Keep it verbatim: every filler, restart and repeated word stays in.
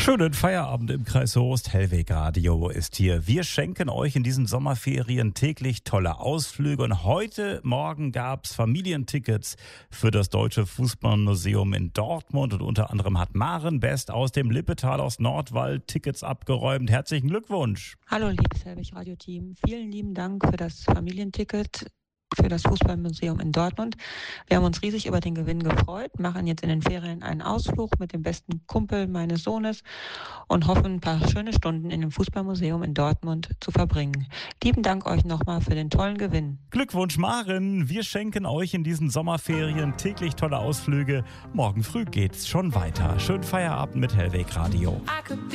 Schönen Feierabend im Kreis Soest. Hellweg Radio ist hier. Wir schenken euch in diesen Sommerferien täglich tolle Ausflüge. Und heute Morgen gab es Familientickets für das Deutsche Fußballmuseum in Dortmund. Und unter anderem hat Maren Best aus dem Lippetal aus Nordwald Tickets abgeräumt. Herzlichen Glückwunsch. Hallo liebes Hellweg Radio Team. Vielen lieben Dank für das Familienticket für das Fußballmuseum in Dortmund. Wir haben uns riesig über den Gewinn gefreut, machen jetzt in den Ferien einen Ausflug mit dem besten Kumpel meines Sohnes und hoffen, ein paar schöne Stunden in dem Fußballmuseum in Dortmund zu verbringen. Lieben Dank euch nochmal für den tollen Gewinn. Glückwunsch, Maren. Wir schenken euch in diesen Sommerferien täglich tolle Ausflüge. Morgen früh geht's schon weiter. Schönen Feierabend mit Hellweg Radio.